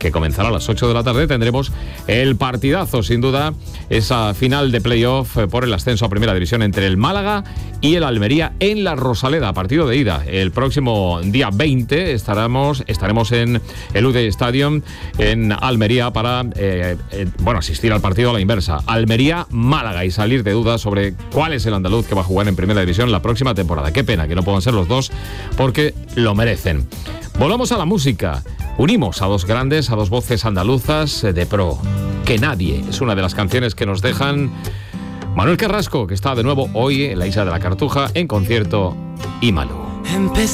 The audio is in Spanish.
que comenzará a las 8 de la tarde, tendremos el partidazo, sin duda, esa final de playoff por el ascenso a Primera División entre el Málaga y el Almería en la Rosaleda, partido de ida. El próximo día 20 estaremos en el UD Stadium en Almería para asistir al partido a la inversa, Almería-Málaga, y salir de dudas sobre cuál es el andaluz que va a jugar en Primera División la próxima temporada. Qué pena que no puedan ser los dos, porque lo merecen. Volvamos a la música. Unimos a dos grandes, a dos voces andaluzas de pro. Que nadie es una de las canciones que nos dejan Manuel Carrasco, que está de nuevo hoy en la Isla de la Cartuja en concierto, y Malú.